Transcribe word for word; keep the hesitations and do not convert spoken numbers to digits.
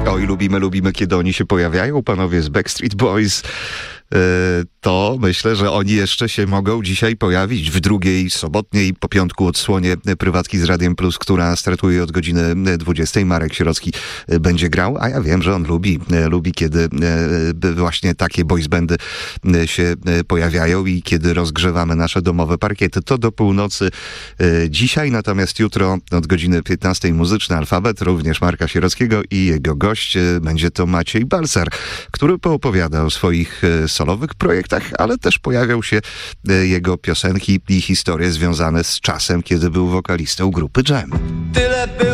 Oj, lubimy, lubimy, kiedy oni się pojawiają, panowie z Backstreet Boys. To myślę, że oni jeszcze się mogą dzisiaj pojawić w drugiej, sobotniej, po piątku odsłonie prywatki z Radiem Plus, która startuje od godziny dwudziestej. Marek Sierocki będzie grał, a ja wiem, że on lubi, lubi kiedy właśnie takie boys bandy się pojawiają i kiedy rozgrzewamy nasze domowe parkiety. To do północy dzisiaj, natomiast jutro od godziny piętnastej muzyczny alfabet, również Marka Sierockiego i jego gość będzie to Maciej Balcar, który poopowiada o swoich solowych projektach, ale też pojawią się jego piosenki i historie związane z czasem, kiedy był wokalistą grupy Dżem. Tyle było